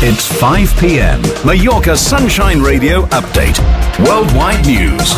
It's 5 p.m. Mallorca Sunshine Radio Update. Worldwide News.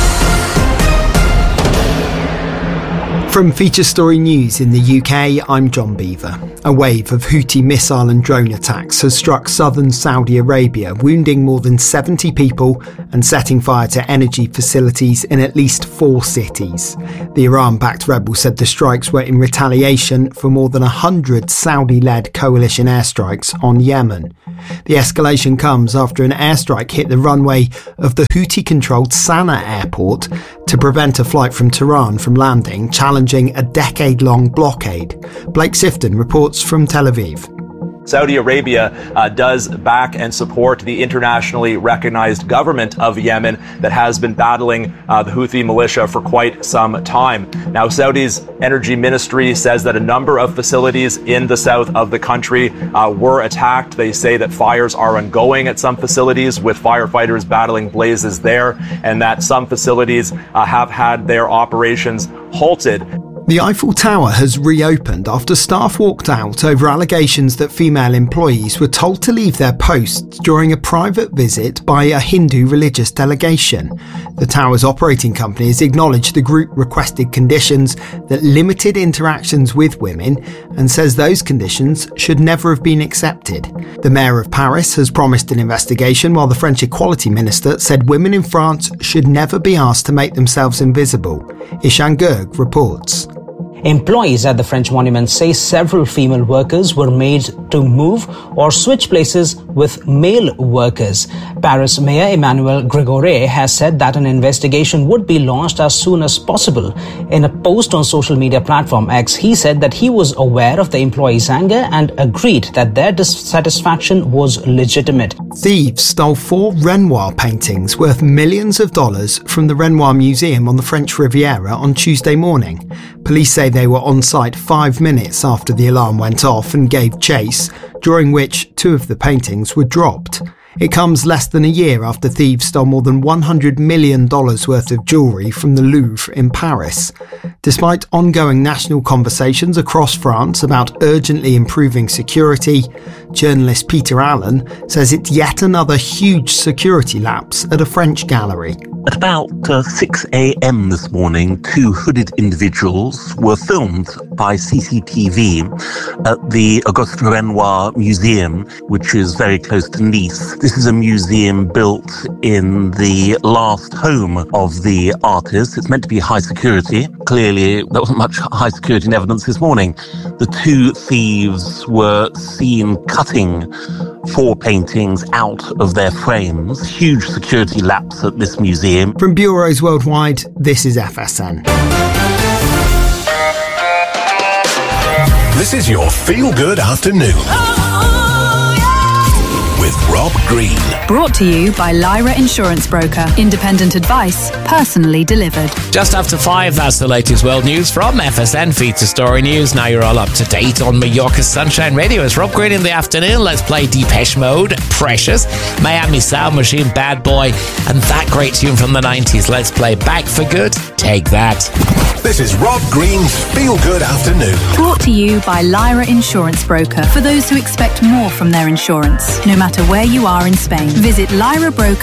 From Feature Story News in the UK, I'm John Beaver. A wave of Houthi missile and drone attacks has struck southern Saudi Arabia, wounding more than 70 people and setting fire to energy facilities in at least 4 cities. The Iran-backed rebels said the strikes were in retaliation for more than 100 Saudi-led coalition airstrikes on Yemen. The escalation comes after an airstrike hit the runway of the Houthi-controlled Sana'a airport to prevent a flight from Tehran from landing, challenging a decade-long blockade. Blake Sifton reports from Tel Aviv. Saudi Arabia does back and support the internationally recognized government of Yemen that has been battling the Houthi militia for quite some time. Now, Saudi's energy ministry says that a number of facilities in the south of the country were attacked. They say that fires are ongoing at some facilities with firefighters battling blazes there, and that some facilities have had their operations halted. The Eiffel Tower has reopened after staff walked out over allegations that female employees were told to leave their posts during a private visit by a Hindu religious delegation. The tower's operating company has acknowledged the group requested conditions that limited interactions with women and says those conditions should never have been accepted. The mayor of Paris has promised an investigation, while the French equality minister said women in France should never be asked to make themselves invisible. Ishan Gerg reports. Employees at the French monument say several female workers were made to move or switch places with male workers. Paris Mayor Emmanuel Grégoire has said that an investigation would be launched as soon as possible. In a post on social media platform X, he said that he was aware of the employees' anger and agreed that their dissatisfaction was legitimate. Thieves stole 4 Renoir paintings worth millions of dollars from the Renoir Museum on the French Riviera on Tuesday morning. Police say they were on site 5 minutes after the alarm went off and gave chase, during which 2 of the paintings were dropped. It comes less than a year after thieves stole more than $100 million worth of jewellery from the Louvre in Paris. Despite ongoing national conversations across France about urgently improving security, journalist Peter Allen says it's yet another huge security lapse at a French gallery. At about 6 a.m. this morning, 2 hooded individuals were filmed by CCTV at the Auguste Renoir Museum, which is very close to Nice. This is a museum built in the last home of the artist. It's meant to be high security. Clearly, there wasn't much high security in evidence this morning. The 2 thieves were seen cutting 4 paintings out of their frames. Huge security lapse at this museum. From bureaus worldwide, this is FSN. This is your feel-good afternoon. With Rob Green. Brought to you by Lyra Insurance Broker. Independent advice, personally delivered. Just after 5, that's the latest world news from FSN Feature Story News. Now you're all up to date on Mallorca's Sunshine Radio. It's Rob Green in the afternoon. Let's play Depeche Mode, Precious, Miami Sound Machine, Bad Boy, and that great tune from the 90s. Let's play Back for Good, Take That. This is Rob Green's Feel Good Afternoon. Brought to you by Lyra Insurance Broker. For those who expect more from their insurance, no matter where you are in Spain, visit Lyra Broker.